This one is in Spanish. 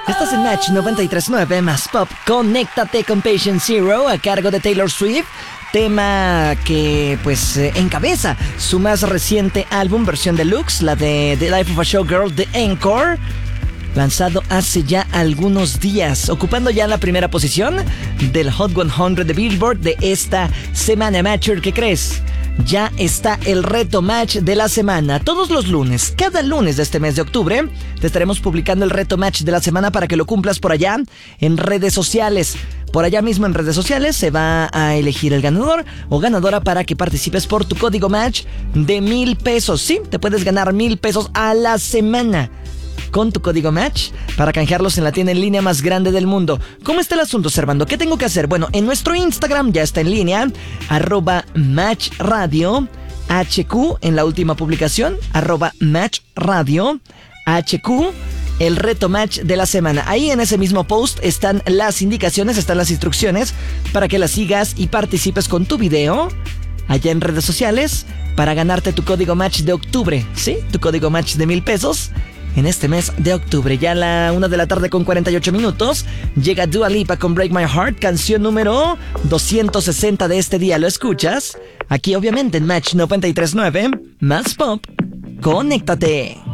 Estás en Match 93.9 más Pop. Conéctate con Patient Zero a cargo de Taylor Swift. Tema que encabeza su más reciente álbum, versión deluxe, la de The Life of a Showgirl, The Encore, lanzado hace ya algunos días, ocupando ya la primera posición del Hot 100 de Billboard de esta semana. Matcher, ¿qué crees? Ya está el reto match de la semana. Todos los lunes, cada lunes de este mes de octubre, te estaremos publicando el reto match de la semana para que lo cumplas por allá en redes sociales. Por allá mismo en redes sociales se va a elegir el ganador o ganadora para que participes por tu código match de 1,000 pesos. Sí, te puedes ganar 1,000 pesos a la semana con tu código match para canjearlos en la tienda en línea más grande del mundo. ¿Cómo está el asunto, Servando? ¿Qué tengo que hacer? Bueno, en nuestro Instagram ya está en línea, @matchradio HQ en la última publicación, @matchradio HQ, el reto match de la semana. Ahí en ese mismo post están las indicaciones, están las instrucciones para que las sigas y participes con tu video allá en redes sociales para ganarte tu código match de octubre, ¿sí? Tu código match de 1,000 pesos en este mes de octubre. Ya a la 1:48 p.m. llega Dua Lipa con Break My Heart, canción número 260 de este día. ¿Lo escuchas? Aquí obviamente en Match 93.9 más Pop. Conéctate.